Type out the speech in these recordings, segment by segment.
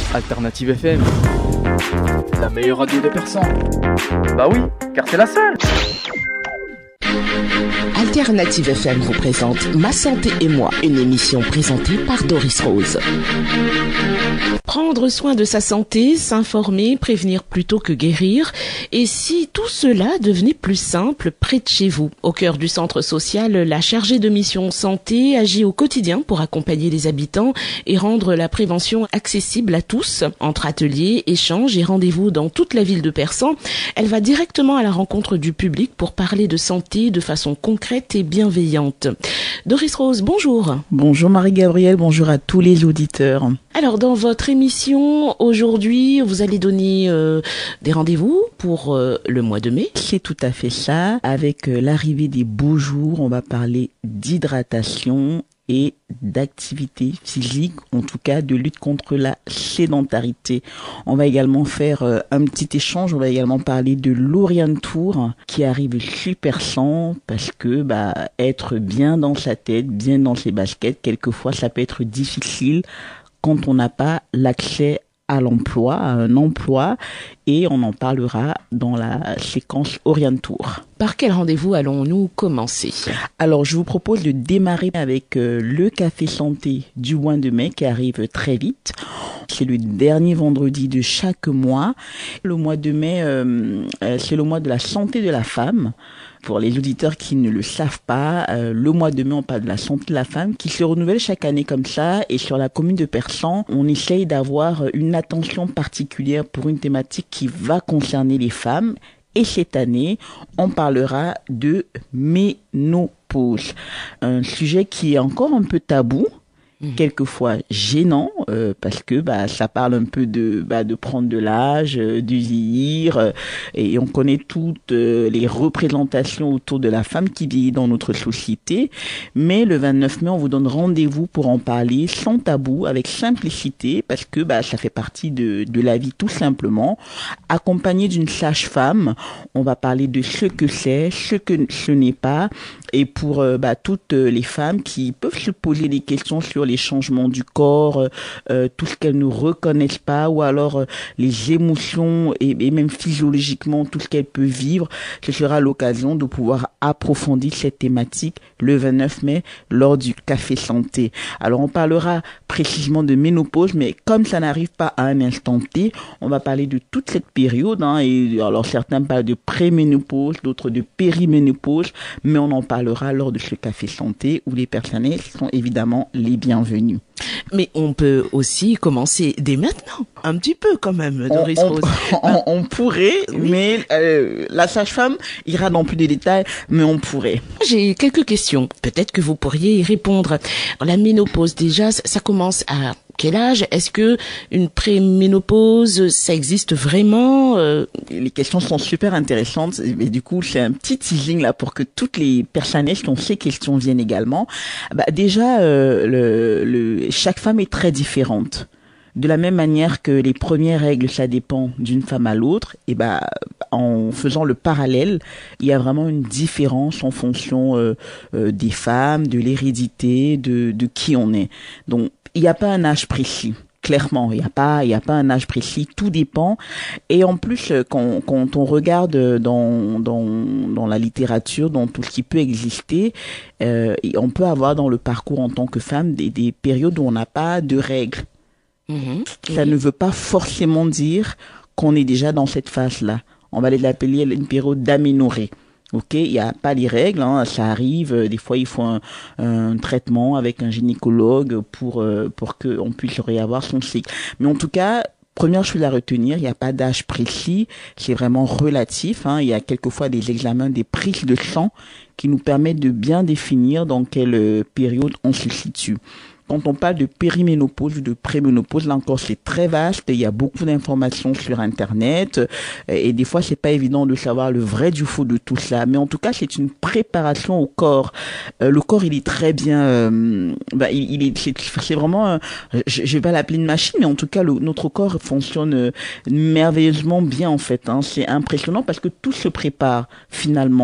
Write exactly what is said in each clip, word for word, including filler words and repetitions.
Alternative F M, la meilleure radio des Persans. Bah oui, car c'est la seule. Alternative F M vous présente Ma Santé et moi, une émission présentée par Doris Rose. Prendre soin de sa santé, s'informer, prévenir plutôt que guérir. Et si tout cela devenait plus simple près de chez vous? Au cœur du centre social, la chargée de mission santé agit au quotidien pour accompagner les habitants et rendre la prévention accessible à tous. Entre ateliers, échanges et rendez-vous dans toute la ville de Persan, elle va directement à la rencontre du public pour parler de santé de façon concrète et bienveillante. Doris Rose, bonjour. Bonjour Marie-Gabrielle, bonjour à tous les auditeurs. Alors, dans votre émission, aujourd'hui, vous allez donner euh, des rendez-vous pour euh, le mois de mai. C'est tout à fait ça. Avec euh, l'arrivée des beaux jours, on va parler d'hydratation et d'activité physique, en tout cas de lutte contre la sédentarité. On va également faire euh, un petit échange, on va également parler de l'Orient Tour qui arrive super sans parce que bah être bien dans sa tête, bien dans ses baskets, quelquefois ça peut être difficile quand on n'a pas l'accès à l'emploi, à un emploi, et on en parlera dans la séquence Orient Tour. Par quel rendez-vous allons-nous commencer? Alors, je vous propose de démarrer avec euh, le Café Santé du mois de mai qui arrive très vite. C'est le dernier vendredi de chaque mois. Le mois de mai, euh, euh, c'est le mois de la santé de la femme. Pour les auditeurs qui ne le savent pas, euh, le mois de mai, on parle de la santé de la femme qui se renouvelle chaque année comme ça. Et sur la commune de Persan, on essaye d'avoir une attention particulière pour une thématique qui va concerner les femmes. Et cette année, on parlera de ménopause. Un sujet qui est encore un peu tabou. Mmh. Quelquefois gênant euh, parce que bah ça parle un peu de bah de prendre de l'âge, euh, du vieillir euh, et on connaît toutes euh, les représentations autour de la femme qui vieillit dans notre société. Mais le vingt-neuf mai, on vous donne rendez-vous pour en parler sans tabou, avec simplicité, parce que bah ça fait partie de de la vie tout simplement. Accompagné d'une sage-femme, on va parler de ce que c'est, ce que ce n'est pas, et pour euh, bah toutes les femmes qui peuvent se poser des questions sur les changements du corps, euh, tout ce qu'elles ne reconnaissent pas, ou alors euh, les émotions et, et même physiologiquement tout ce qu'elles peuvent vivre. Ce sera l'occasion de pouvoir approfondir cette thématique le vingt-neuf mai lors du Café Santé. Alors on parlera précisément de ménopause, mais comme ça n'arrive pas à un instant T, on va parler de toute cette période. Hein, et alors certains parlent de préménopause, d'autres de périménopause, mais on en parlera lors de ce Café Santé où les personnels sont évidemment les bienvenus. Mais on peut aussi commencer dès maintenant, un petit peu quand même, Doris on, Rose. On, on, on pourrait, oui. mais euh, la sage-femme ira dans plus de détails, mais on pourrait. J'ai quelques questions, peut-être que vous pourriez y répondre. La ménopause, déjà, ça commence à quel âge? Est-ce que une préménopause, ça existe vraiment? euh... Les questions sont super intéressantes, et du coup, c'est un petit teasing là pour que toutes les personnes qui ont ces questions viennent également. Bah, déjà, euh, le, le, chaque femme est très différente. De la même manière que les premières règles, ça dépend d'une femme à l'autre, et ben en faisant le parallèle, il y a vraiment une différence en fonction euh, euh, des femmes, de l'hérédité, de, de qui on est. Donc, il n'y a pas un âge précis. Clairement, il n'y a pas, il y a pas un âge précis. Tout dépend. Et en plus, quand, quand on regarde dans, dans, dans la littérature, dans tout ce qui peut exister, euh, on peut avoir dans le parcours en tant que femme des, des périodes où on n'a pas de règles. Mmh, ça oui. ne veut pas forcément dire qu'on est déjà dans cette phase-là. On va l'appeler une période d'aménorrhée. Ok, il n'y a pas les règles, hein, ça arrive. Des fois, il faut un, un traitement avec un gynécologue pour euh, pour que on puisse réavoir son cycle. Mais en tout cas, première chose à retenir, il n'y a pas d'âge précis, c'est vraiment relatif. Hein, il y a quelquefois des examens, des prises de sang qui nous permettent de bien définir dans quelle période on se situe. Quand on parle de périménopause ou de préménopause, là encore, c'est très vaste. Il y a beaucoup d'informations sur Internet. Et des fois, c'est pas évident de savoir le vrai du faux de tout ça. Mais en tout cas, c'est une préparation au corps. Euh, le corps, il est très bien, euh, bah, il, il est, c'est, c'est vraiment, euh, je, je vais pas l'appeler une machine, mais en tout cas, le, notre corps fonctionne euh, merveilleusement bien, en fait, hein. C'est impressionnant parce que tout se prépare, finalement.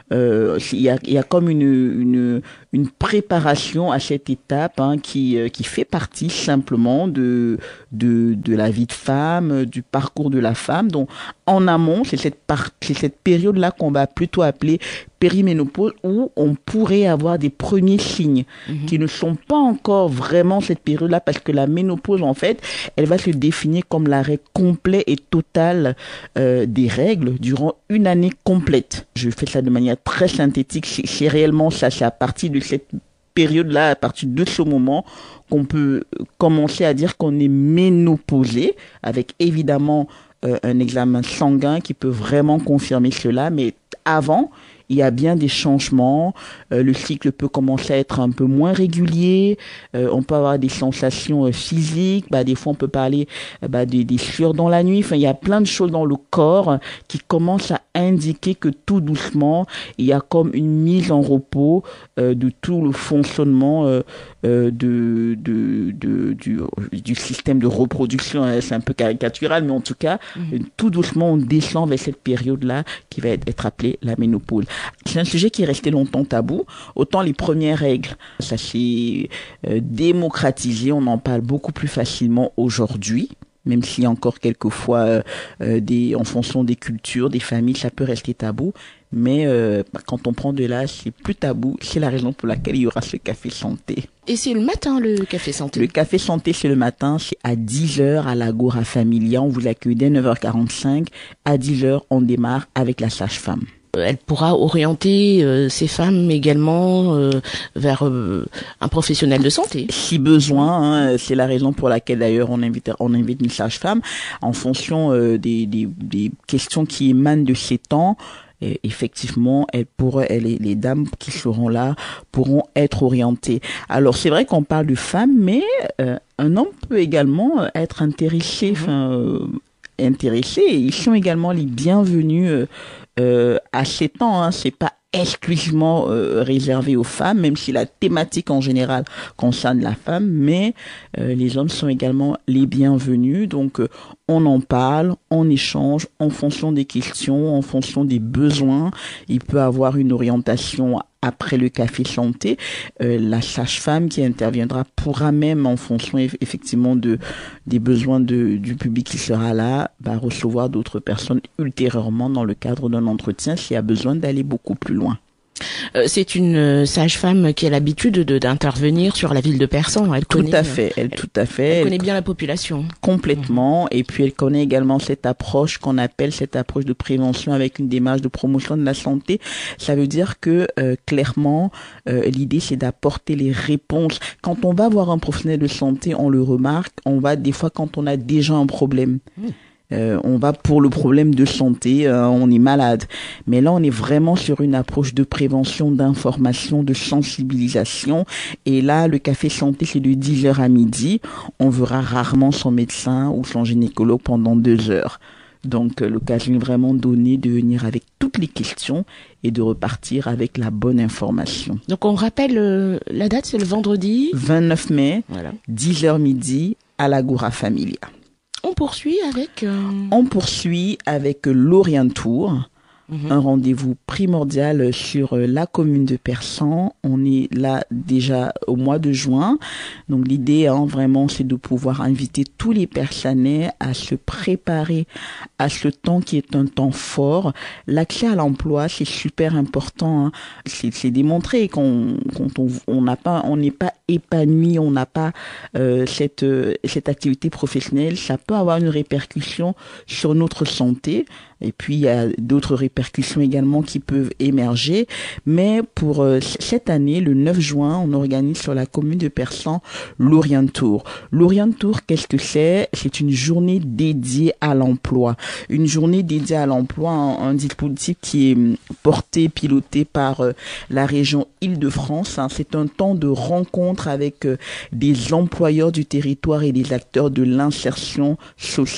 euh, il y a, il y a comme une, une, une préparation à cette étape hein, qui, qui fait partie simplement de, de, de la vie de femme, du parcours de la femme. Donc, en amont, c'est cette, par, c'est cette période-là qu'on va plutôt appeler périménopause, où on pourrait avoir des premiers signes mmh. qui ne sont pas encore vraiment cette période-là, parce que la ménopause, en fait, elle va se définir comme l'arrêt complet et total euh, des règles durant une année complète. Je fais ça de manière très synthétique. C'est, c'est réellement ça, c'est à partir de cette période-là, à partir de ce moment, qu'on peut commencer à dire qu'on est ménopausé, avec évidemment euh, un examen sanguin qui peut vraiment confirmer cela, mais avant, il y a bien des changements. Euh, le cycle peut commencer à être un peu moins régulier. Euh, on peut avoir des sensations euh, physiques. Bah, des fois, on peut parler euh, bah, des, des sueurs dans la nuit. Enfin, il y a plein de choses dans le corps qui commencent à indiquer que tout doucement, il y a comme une mise en repos euh, de tout le fonctionnement euh, euh, de, de, de, du, du système de reproduction. C'est un peu caricatural, mais en tout cas, mmh. tout doucement, on descend vers cette période-là qui va être, être appelée la ménopause. C'est un sujet qui est resté longtemps tabou. Autant les premières règles, ça s'est euh, démocratisé, on en parle beaucoup plus facilement aujourd'hui. Même s'il y a encore quelquefois euh, euh, des, en fonction des cultures, des familles, ça peut rester tabou. Mais euh, quand on prend de l'âge, c'est plus tabou. C'est la raison pour laquelle il y aura ce café santé. Et c'est le matin, le café santé? Le café santé, c'est le matin. C'est à dix heures à l'Agora Familia. On vous accueille dès neuf heures quarante-cinq. À dix heures, on démarre avec la sage-femme. Elle pourra orienter euh, ces femmes également euh, vers euh, un professionnel de santé. Si besoin, hein, c'est la raison pour laquelle d'ailleurs on invite, on invite une sage-femme en fonction euh, des, des, des questions qui émanent de ces temps. Et effectivement, elles pourraient, elles, les dames qui seront là pourront être orientées. Alors c'est vrai qu'on parle de femmes, mais euh, un homme peut également être intéressé, enfin euh, intéressé. Et ils sont également les bienvenus. Euh, Euh, à ces temps, hein, c'est pas exclusivement euh, réservé aux femmes, même si la thématique en général concerne la femme, mais euh, les hommes sont également les bienvenus. Donc euh, on en parle, on échange en fonction des questions, en fonction des besoins. Il peut avoir une orientation après le café santé. Euh, la sage-femme qui interviendra pourra même, en fonction effectivement de des besoins de, du public qui sera là, bah, recevoir d'autres personnes ultérieurement dans le cadre d'un entretien s'il y a besoin d'aller beaucoup plus loin. Euh, c'est une sage-femme qui a l'habitude de, d'intervenir sur la ville de Persan. Elle tout connaît, à fait, elle, elle tout à fait. Elle, elle connaît elle, bien la population. Complètement. Mmh. Et puis elle connaît également cette approche qu'on appelle cette approche de prévention avec une démarche de promotion de la santé. Ça veut dire que euh, clairement, euh, l'idée c'est d'apporter les réponses. Quand on va voir un professionnel de santé, on le remarque. On va des fois quand on a déjà un problème. Mmh. Euh, on va pour le problème de santé, euh, on est malade. Mais là, on est vraiment sur une approche de prévention, d'information, de sensibilisation. Et là, le café santé, c'est de dix heures à midi. On verra rarement son médecin ou son gynécologue pendant deux heures. Donc, euh, l'occasion est vraiment donnée de venir avec toutes les questions et de repartir avec la bonne information. Donc, on rappelle euh, la date, c'est le vendredi vingt-neuf mai, voilà. dix heures midi, à l'Agora Familia. On poursuit avec... Euh... On poursuit avec l'Orient Tour, mmh. un rendez-vous primordial sur la commune de Persan. On est là déjà au mois de juin. Donc l'idée, hein, vraiment, c'est de pouvoir inviter tous les Persanais à se préparer à ce temps qui est un temps fort. L'accès à l'emploi, c'est super important. Hein. C'est, c'est démontré qu'on, quand on on n'a pas, on n'est pas épanoui, on n'a pas euh, cette euh, cette activité professionnelle, ça peut avoir une répercussion sur notre santé. Et puis il y a d'autres répercussions également qui peuvent émerger. Mais pour euh, cette année, le neuf juin, on organise sur la commune de Persan l'Orient Tour. L'Orient Tour, qu'est-ce que c'est ? C'est une journée dédiée à l'emploi. Une journée dédiée à l'emploi, un, un dispositif qui est porté, piloté par euh, la région Île-de-France. Hein. C'est un temps de rencontre avec euh, des employeurs du territoire et des acteurs de l'insertion sociale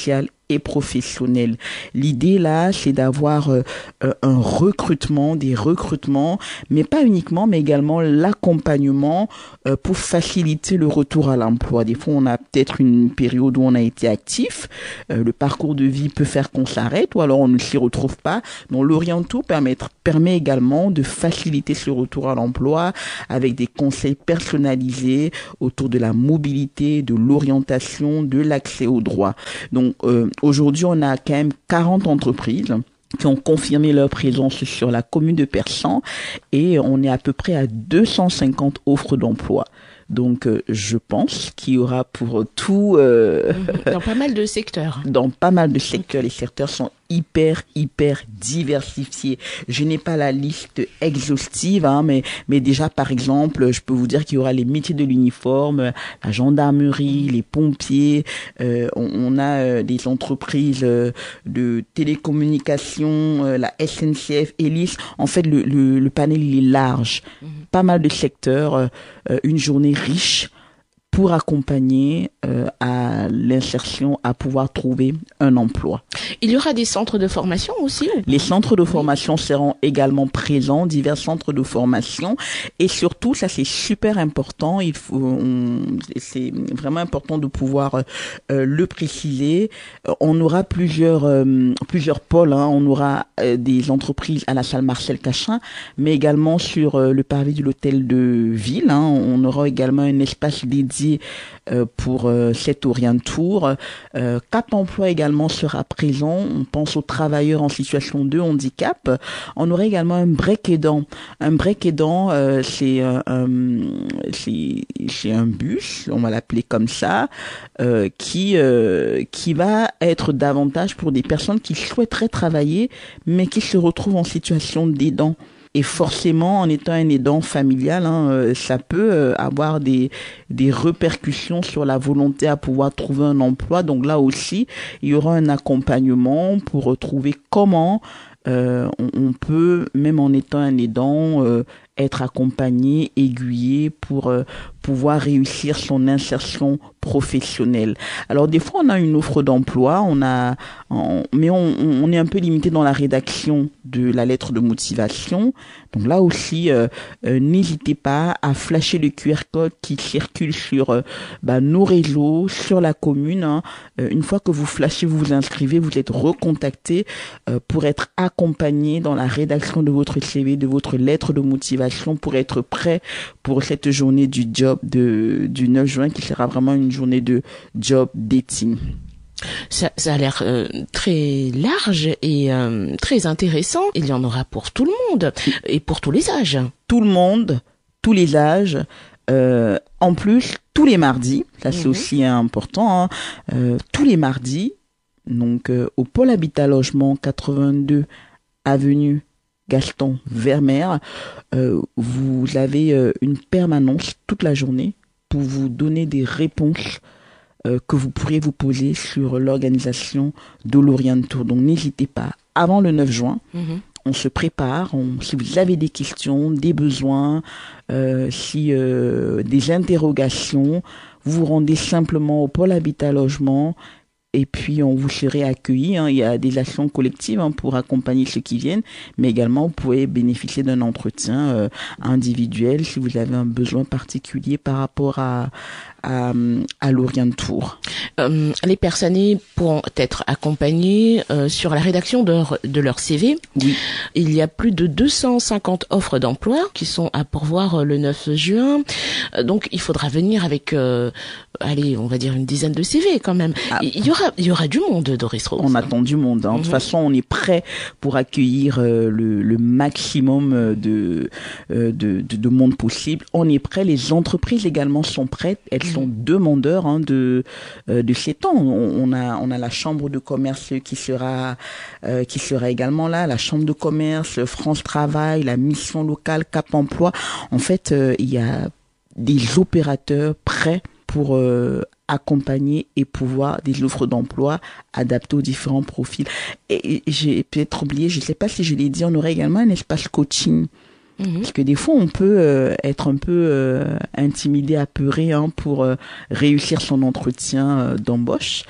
et professionnelle. L'idée là, c'est d'avoir euh, un recrutement, des recrutements, mais pas uniquement, mais également l'accompagnement euh, pour faciliter le retour à l'emploi. Des fois, on a peut-être une période où on a été actif, euh, le parcours de vie peut faire qu'on s'arrête, ou alors on ne s'y retrouve pas. Donc l'Orientour permet, permet également de faciliter ce retour à l'emploi avec des conseils personnalisés autour de la mobilité, de l'orientation, de l'accès aux droits. Donc euh, aujourd'hui, on a quand même quarante entreprises qui ont confirmé leur présence sur la commune de Persan et on est à peu près à deux cent cinquante offres d'emploi. Donc euh, je pense qu'il y aura pour tout... Euh, dans pas mal de secteurs. Dans pas mal de secteurs. Les secteurs sont hyper, hyper diversifiés. Je n'ai pas la liste exhaustive, hein, mais, mais déjà, par exemple, je peux vous dire qu'il y aura les métiers de l'uniforme, la gendarmerie, les pompiers, euh, on, on a euh, des entreprises euh, de télécommunications, euh, la S N C F, Elis. En fait, le, le, le panel, il est large. Mm-hmm. Pas mal de secteurs, euh, une journée riche pour accompagner euh, à l'insertion, à pouvoir trouver un emploi. Il y aura des centres de formation aussi? Les centres de formation oui. seront également présents, divers centres de formation, et surtout, ça c'est super important, il faut, on, c'est vraiment important de pouvoir euh, le préciser. On aura plusieurs euh, plusieurs pôles, hein. On aura euh, des entreprises à la salle Marcel Cachin, mais également sur euh, le parvis de l'hôtel de ville. Hein. On aura également un espace dédié Euh, pour euh, cet Orientour. Euh, Cap Emploi également sera présent. On pense aux travailleurs en situation de handicap. On aura également un break aidant. Un break aidant, euh, c'est un, un, c'est, c'est un bus, on va l'appeler comme ça, euh, qui euh, qui va être davantage pour des personnes qui souhaiteraient travailler, mais qui se retrouvent en situation d'aidant. Et forcément, en étant un aidant familial, hein, ça peut avoir des des répercussions sur la volonté à pouvoir trouver un emploi. Donc là aussi, il y aura un accompagnement pour trouver comment euh, on, on peut, même en étant un aidant, euh, être accompagné, aiguillé pour euh, pouvoir réussir son insertion professionnelle. Alors des fois on a une offre d'emploi, on a, on, mais on, on est un peu limité dans la rédaction de la lettre de motivation. Donc là aussi, euh, euh, n'hésitez pas à flasher le Q R code qui circule sur euh, bah, nos réseaux, sur la commune. Hein. Euh, une fois que vous flashez, vous vous inscrivez, vous êtes recontacté euh, pour être accompagné dans la rédaction de votre C V, de votre lettre de motivation, pour être prêt pour cette journée du job de, du neuf juin qui sera vraiment une journée de job dating. Ça, ça a l'air euh, très large et euh, très intéressant. Il y en aura pour tout le monde et pour tous les âges. Tout le monde, tous les âges. Euh, en plus, tous les mardis, ça c'est mmh. aussi important, hein, euh, tous les mardis, donc euh, au pôle Habitat Logement quatre-vingt-deux avenue Gaston Vermeer, euh, vous avez euh, une permanence toute la journée pour vous donner des réponses euh, que vous pourrez vous poser sur l'organisation de l'Orientour. Donc n'hésitez pas, avant le neuf juin, mm-hmm. on se prépare, on, si vous avez des questions, des besoins, euh, si euh, des interrogations, vous vous rendez simplement au pôle Habitat Logement. Et puis, on vous serez accueillis. Hein. Il y a des actions collectives hein, pour accompagner ceux qui viennent. Mais également, vous pouvez bénéficier d'un entretien euh, individuel si vous avez un besoin particulier par rapport à, à, à l'Orientour. Euh, les personnes pourront être accompagnées euh, sur la rédaction de leur, de leur C V. Oui. Il y a plus de deux cent cinquante offres d'emploi qui sont à pourvoir le neuf juin. Donc, il faudra venir avec, euh, allez, on va dire une dizaine de C V quand même. Ah. Il y aura, il y aura du monde, Doris Rose. On attend du monde. Hein. Mm-hmm. De toute façon, on est prêt pour accueillir euh, le, le maximum de, euh, de, de, de monde possible. On est prêt. Les entreprises également sont prêtes. Elles mm-hmm. sont demandeurs hein, de euh, de ces temps. On, on a on a la chambre de commerce qui sera euh, qui sera également là. La chambre de commerce, France Travail, la mission locale, Cap Emploi. En fait, euh, il y a des opérateurs prêts pour euh, accompagner et pouvoir des offres d'emploi adaptées aux différents profils. Et, et j'ai peut-être oublié, je ne sais pas si je l'ai dit, on aurait également un espace coaching. Mmh. Parce que des fois, on peut euh, être un peu euh, intimidé, apeuré hein, pour euh, réussir son entretien euh, d'embauche.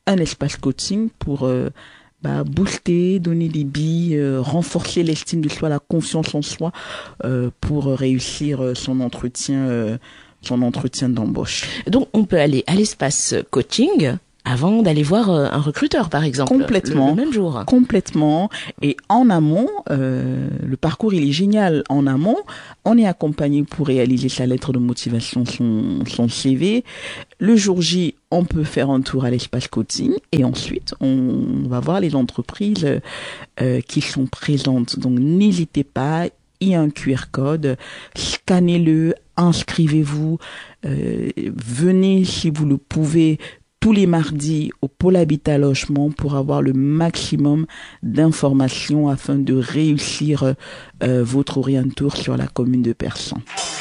un espace coaching pour euh, bah, booster, donner des billes, euh, renforcer l'estime de soi, la confiance en soi euh, pour réussir euh, son entretien, euh, son entretien d'embauche. Donc on peut aller à l'espace coaching avant d'aller voir un recruteur, par exemple. Complètement. Le, le même jour. Complètement. Et en amont, euh, le parcours, il est génial. En amont, on est accompagné pour réaliser sa lettre de motivation, son, son C V. Le jour J, on peut faire un tour à l'espace coaching. Et ensuite, on va voir les entreprises euh, qui sont présentes. Donc, n'hésitez pas. Il y a un Q R code. Scannez-le. Inscrivez-vous. Euh, venez, si vous le pouvez, tous les mardis au pôle Habitat Logement pour avoir le maximum d'informations afin de réussir euh, votre orientour sur la commune de Persan.